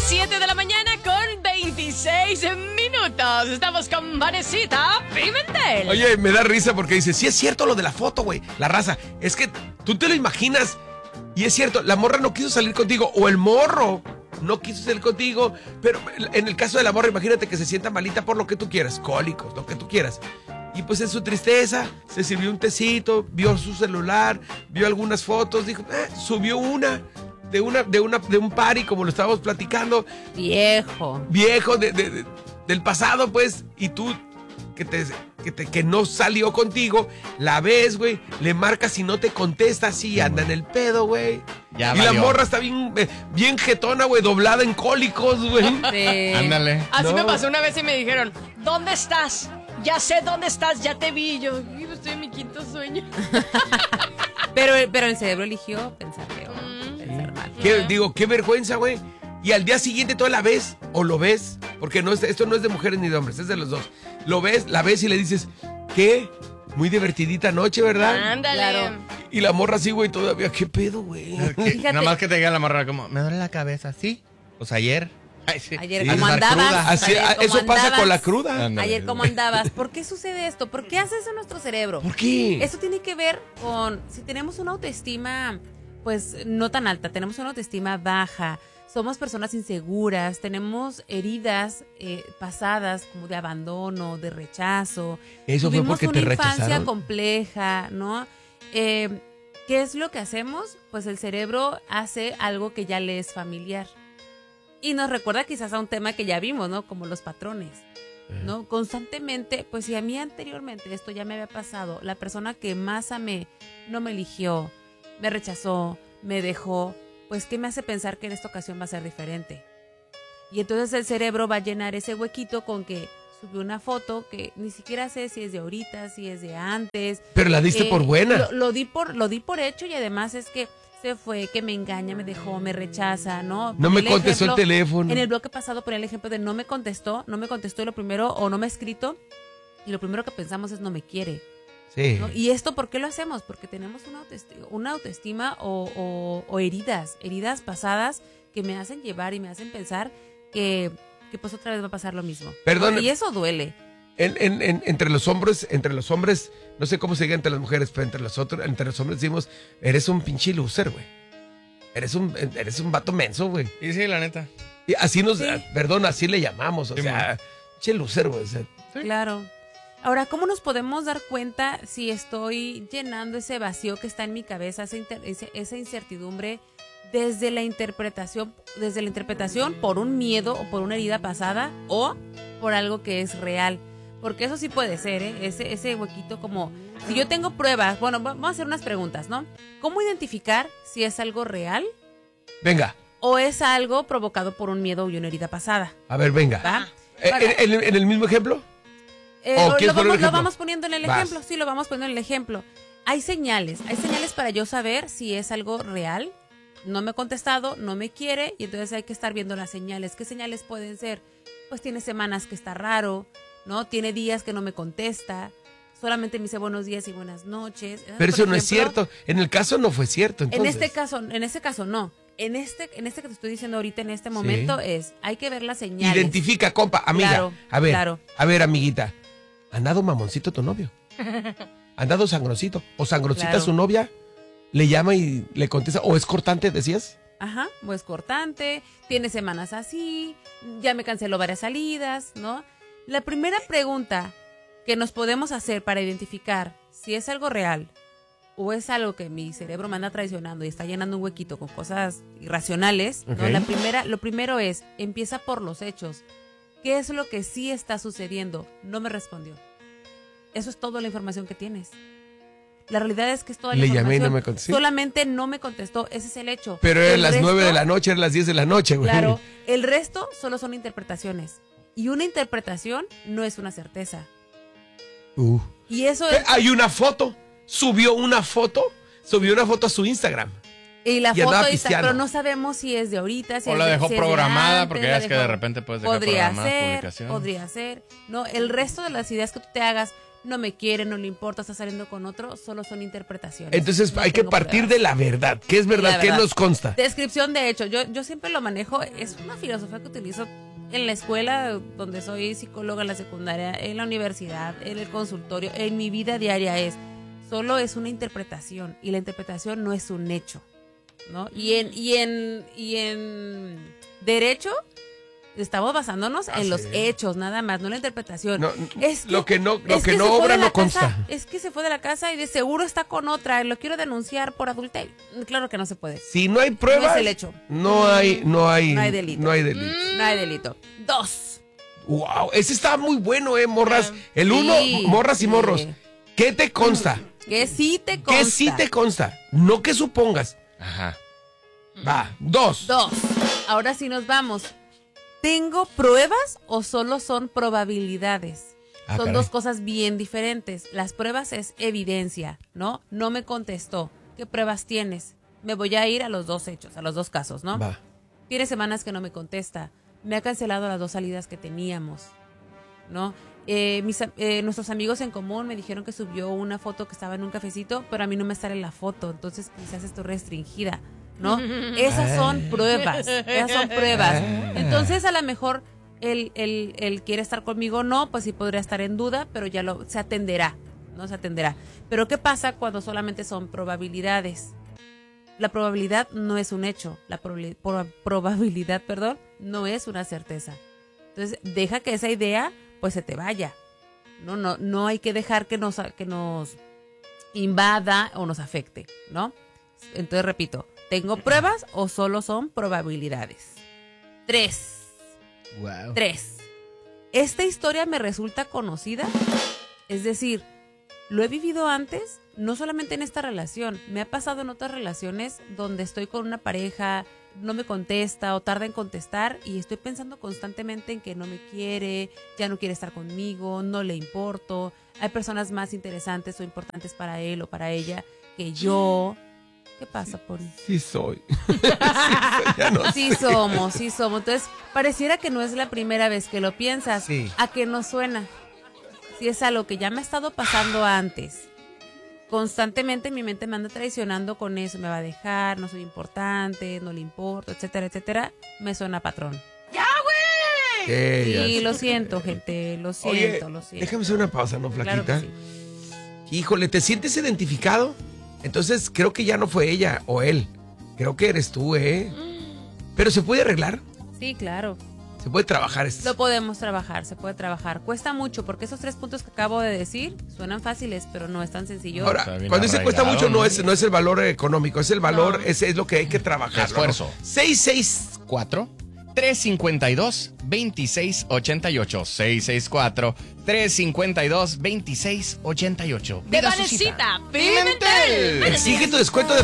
7 de la mañana con 26 minutos. Estamos con Vanesita Pimentel. Oye, me da risa porque dice, sí es cierto lo de la foto, güey, la raza. Es que tú te lo imaginas y es cierto, la morra no quiso salir contigo o el morro no quiso salir contigo, pero en el caso de la morra, imagínate que se sienta malita por lo que tú quieras, cólicos, lo que tú quieras. Y pues en su tristeza se sirvió un tecito, vio su celular, vio algunas fotos, dijo, subió una de un party como lo estábamos platicando. Viejo, del pasado, pues, y tú que no salió contigo, la ves, güey, le marcas y no te contesta, sí, anda en el pedo, güey. Y valió. La morra está bien jetona, güey, doblada en cólicos, güey. Sí. Ándale. Así me pasó una vez y me dijeron, ¿dónde estás? Ya sé dónde estás, ya te vi. Yo estoy en mi quinto sueño. pero el cerebro eligió pensar feo, pensar mal. Qué vergüenza, güey. Y al día siguiente tú la ves o lo ves, porque esto no es de mujeres ni de hombres, es de los dos. La ves y le dices, ¿qué? Muy divertidita noche, ¿verdad? Ándale. Claro. Y la morra así, güey, todavía, ¿qué pedo, güey? Nada más que te diga la morra como, me duele la cabeza, ¿sí? Pues ayer. Ay, sí. Ayer, ¿cómo andabas? Eso pasa con la cruda. Ándale. Ayer, ¿cómo andabas? ¿Por qué sucede esto? ¿Por qué hace eso nuestro cerebro? ¿Por qué? Eso tiene que ver con si tenemos una autoestima, pues, no tan alta, tenemos una autoestima baja, somos personas inseguras, tenemos heridas pasadas como de abandono, de rechazo. Eso fue porque te rechazaron. Tuvimos una infancia compleja, ¿no? ¿Qué es lo que hacemos? Pues el cerebro hace algo que ya le es familiar. Y nos recuerda quizás a un tema que ya vimos, ¿no? Como los patrones, ¿no? Constantemente, pues si a mí anteriormente esto ya me había pasado, la persona que más amé no me eligió, me rechazó, me dejó, pues ¿qué me hace pensar que en esta ocasión va a ser diferente? Y entonces el cerebro va a llenar ese huequito con que subió una foto que ni siquiera sé si es de ahorita, si es de antes. Pero la diste por buena. Lo di por hecho y además es que se fue, que me engaña, me dejó, me rechaza, ¿no? No me contestó el teléfono. En el bloque pasado ponía el ejemplo de no me contestó y lo primero, o no me ha escrito, y lo primero que pensamos es no me quiere. Sí. ¿No? ¿Y esto por qué lo hacemos? Porque tenemos una autoestima o heridas pasadas que me hacen llevar y me hacen pensar que pues otra vez va a pasar lo mismo. Perdón. ¿No? Y eso duele. Entre los hombres, no sé cómo se diga entre las mujeres, pero entre los hombres decimos, eres un pinche loser, güey. Eres un vato menso, güey. Y sí, la neta. Y así así le llamamos, o sea, pinche loser, güey. O sea, sí. Claro. Ahora, ¿cómo nos podemos dar cuenta si estoy llenando ese vacío que está en mi cabeza, esa incertidumbre desde la interpretación por un miedo o por una herida pasada o por algo que es real? Porque eso sí puede ser, ¿eh? Ese huequito como, si yo tengo pruebas, bueno, vamos a hacer unas preguntas, ¿no? ¿Cómo identificar si es algo real? Venga. ¿O es algo provocado por un miedo y una herida pasada? A ver, venga. ¿Va? ¿En el mismo ejemplo? Lo vamos poniendo en el ejemplo, sí, lo vamos poniendo en el ejemplo. Hay señales para yo saber si es algo real. No me ha contestado, no me quiere, y entonces hay que estar viendo las señales. ¿Qué señales pueden ser? Pues tiene semanas que está raro, ¿no? Tiene días que no me contesta, solamente me dice buenos días y buenas noches. Pero eso no es cierto. En el caso no fue cierto, entonces. En este caso no. En este que te estoy diciendo ahorita, en este momento, hay que ver las señales. Identifica, compa, amiga. Claro, a ver, amiguita. ¿Ha andado mamoncito tu novio? ¿Ha andado sangrosito? ¿O sangrosita su novia? ¿Le llama y le contesta? ¿O es cortante, decías? Ajá, o es cortante, tiene semanas así, ya me canceló varias salidas, ¿no? La primera pregunta que nos podemos hacer para identificar si es algo real o es algo que mi cerebro me anda traicionando y está llenando un huequito con cosas irracionales, ¿no? Lo primero es, empieza por los hechos. ¿Qué es lo que sí está sucediendo? No me respondió. Eso es toda la información que tienes. La realidad es que es toda la información. Le llamé y no me contestó. Solamente no me contestó, ese es el hecho. Pero eran las 9 de la noche, eran las 10 de la noche, güey. Claro, el resto solo son interpretaciones. Y una interpretación no es una certeza. Y eso es... Hay una foto, subió una foto a su Instagram. Y la foto está, pero no sabemos si es de ahorita, si o es la dejó si programada, es de antes, porque ya es que de repente puedes dejar programadas publicaciones. Podría ser. No, el resto de las ideas que tú te hagas no me quiere, no le importa, está saliendo con otro, solo son interpretaciones. Entonces No hay que tengo partir pruebas. de la verdad. ¿Qué es verdad? La ¿Qué verdad. nos consta? Descripción de hecho, yo siempre lo manejo, es una filosofía que utilizo en la escuela, donde soy psicóloga en la secundaria, en la universidad, en el consultorio, en mi vida diaria solo es una interpretación, y la interpretación no es un hecho, ¿no? Y en derecho estamos basándonos en los hechos, nada más, no la interpretación. No, Es lo que no es obra se fue de no la consta. casa, es que se fue de la casa y de seguro está con otra, lo quiero denunciar por adulterio. Claro que no se puede. Si no hay pruebas, No es el hecho. no hay delito. No hay delito. No hay delito. 2. Wow, ese está muy bueno, morras. El Sí, 1, morras y sí. morros. ¿Qué te consta? Que sí te consta. ¿Qué sí te consta? No que supongas. Ajá. Va, 2. 2. Ahora sí nos vamos. ¿Tengo pruebas o solo son probabilidades? Ah, Son caray. dos cosas bien diferentes. Las pruebas es evidencia, ¿no? No me contestó. ¿Qué pruebas tienes? Me voy a ir a los dos hechos, a los dos casos, ¿no? Va. Tiene semanas que no me contesta. Me ha cancelado las 2 salidas que teníamos, ¿no? Nuestros amigos en común me dijeron que subió una foto que estaba en un cafecito, pero a mí no me sale la foto, entonces quizás estoy restringida, ¿no? Esas son pruebas, esas son pruebas. Entonces a lo mejor él quiere estar conmigo, no, pues sí podría estar en duda, pero ya se atenderá, ¿no? Se atenderá. Pero ¿qué pasa cuando solamente son probabilidades? La probabilidad no es un hecho, la probabilidad, no es una certeza. Entonces, deja que esa idea pues se te vaya. No hay que dejar que nos invada o nos afecte, ¿no? Entonces, repito, ¿tengo pruebas o solo son probabilidades? 3. Wow. 3. ¿Esta historia me resulta conocida? Es decir, ¿lo he vivido antes? No solamente en esta relación, me ha pasado en otras relaciones donde estoy con una pareja, no me contesta o tarda en contestar y estoy pensando constantemente en que no me quiere, ya no quiere estar conmigo, no le importo, hay personas más interesantes o importantes para él o para ella que yo. ¿Qué pasa, Poli? Sí soy. Sí soy, ya no Sí sé. somos. Entonces, pareciera que no es la primera vez que lo piensas. Sí. ¿A qué nos suena? Si es algo que ya me ha estado pasando antes. Constantemente mi mente me anda traicionando con eso. Me va a dejar, no soy importante, no le importo, etcétera, etcétera. Me suena patrón. Sí, ya Y sé. lo siento, gente. Lo Oye, siento, lo siento. déjame hacer una pausa, ¿no, Claro flaquita? que sí. Híjole, ¿te sientes identificado? Entonces creo que ya no fue ella o él. Creo que eres tú, ¿eh? Pero se puede arreglar, Sí, claro. se puede trabajar esto. Lo podemos trabajar, se puede trabajar. Cuesta mucho porque esos 3 puntos que acabo de decir suenan fáciles, pero no es tan sencillo. Ahora, Está bien cuando dice cuesta arraigado, mucho, ¿no? no es el valor económico, es el valor, No. es lo que hay que trabajar. Esfuerzo. 664 352-2688. 664-352-2688. De Vanesita Pimentel. Exige tu descuento de